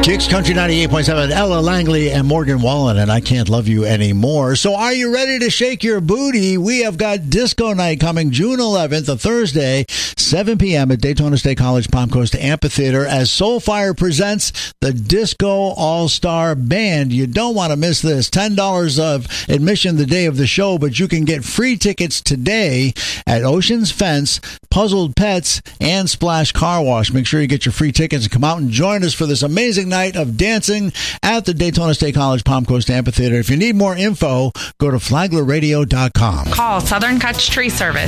Kicks Country 98.7, Ella Langley and Morgan Wallen, and I Can't Love You Anymore. So are you ready to shake your booty? We have got Disco Night coming June 11th, a Thursday, 7 p.m. at Daytona State College Palm Coast Amphitheater as Soulfire presents the Disco All-Star Band. You don't want to miss this. $10 of admission the day of the show, but you can get free tickets today at Ocean's Fence, Puzzled Pets, and Splash Car Wash. Make sure you get your free tickets and come out and join us for this amazing night of dancing at the Daytona State College Palm Coast Amphitheater. If you need more info, go to flaglerradio.com. Call Southern Touch Tree Service,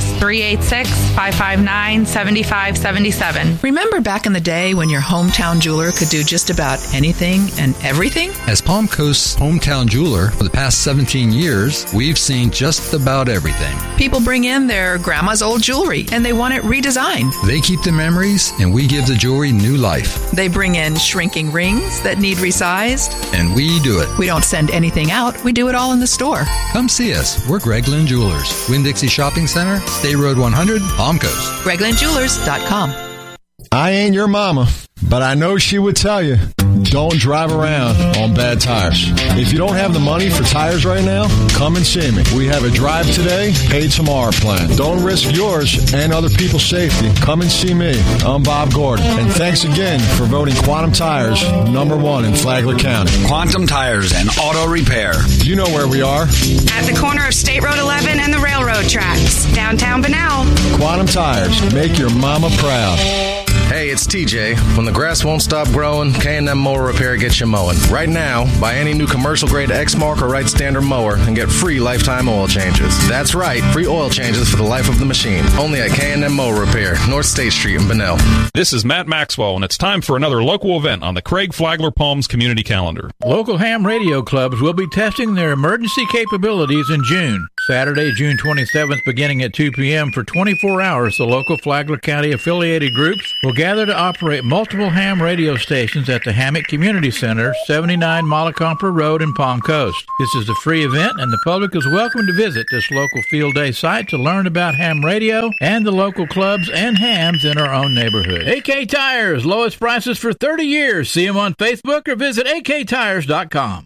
386-559-7577. Remember back in the day when your hometown jeweler could do just about anything and everything? As Palm Coast's hometown jeweler for the past 17 years, we've seen just about everything. People bring in their grandma's old jewelry and they want it redesigned. They keep the memories and we give the jewelry new life. They bring in shrinking rings that need resized. And we do it. We don't send anything out. We do it all in the store. Come see us. We're Gregland Jewelers. Winn-Dixie Shopping Center, State Road 100, Palm Coast. GreglandJewelers.com. I ain't your mama, but I know she would tell you, don't drive around on bad tires. If you don't have the money for tires right now, come and see me. We have a drive today, pay tomorrow plan. Don't risk yours and other people's safety. Come and see me. I'm Bob Gordon. And thanks again for voting Quantum Tires #1 in Flagler County. Quantum Tires and Auto Repair. You know where we are. At the corner of State Road 11 and the railroad tracks. Downtown Bunnell. Quantum Tires. Make your mama proud. Hey, it's TJ. When the grass won't stop growing, K&M Mower Repair gets you mowing. Right now, buy any new commercial-grade Exmark or Wright Standard mower and get free lifetime oil changes. That's right, free oil changes for the life of the machine. Only at K&M Mower Repair, North State Street in Bunnell. This is Matt Maxwell, and it's time for another local event on the Craig Flagler Palms community calendar. Local ham radio clubs will be testing their emergency capabilities in June. Saturday, June 27th, beginning at 2 p.m. for 24 hours, the local Flagler County affiliated groups will gather to operate multiple ham radio stations at the Hammock Community Center, 79 Mollicomper Road in Palm Coast. This is a free event, and the public is welcome to visit this local field day site to learn about ham radio and the local clubs and hams in our own neighborhood. AK Tires, lowest prices for 30 years. See them on Facebook or visit aktires.com.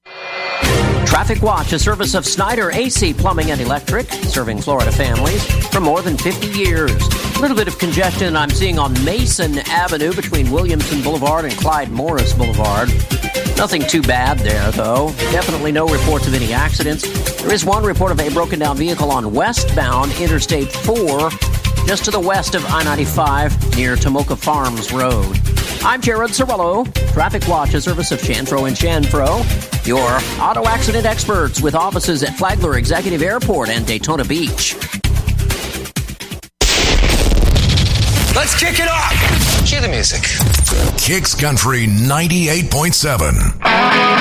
Traffic Watch, a service of Snyder AC Plumbing and Electric, serving Florida families for more than 50 years. A little bit of congestion I'm seeing on Mason Avenue between Williamson Boulevard and Clyde Morris Boulevard. Nothing too bad there, though. Definitely no reports of any accidents. There is one report of a broken down vehicle on westbound Interstate 4, just to the west of I-95 near Tomoka Farms Road. I'm Jared Cerullo. Traffic Watch, a service of Chanfro and Chanfro, your auto accident experts with offices at Flagler Executive Airport and Daytona Beach. Let's kick it off. Cue the music. Kicks Country 98.7.